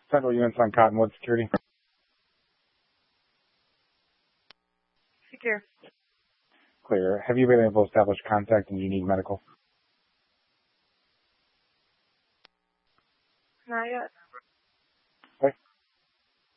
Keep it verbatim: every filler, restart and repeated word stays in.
Central units on Cottonwood Security. Secure. Clear. Have you been able to establish contact and unique medical? Not yet.